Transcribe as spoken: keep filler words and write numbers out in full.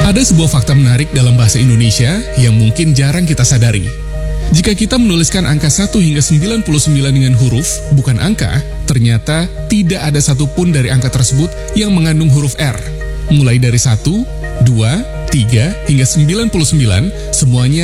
Ada sebuah fakta menarik dalam bahasa Indonesia yang mungkin jarang kita sadari. Jika kita menuliskan angka satu hingga sembilan puluh sembilan dengan huruf, bukan angka, ternyata tidak ada satupun dari angka tersebut yang mengandung huruf R. Mulai dari satu, dua, tiga, hingga sembilan puluh sembilan, semuanya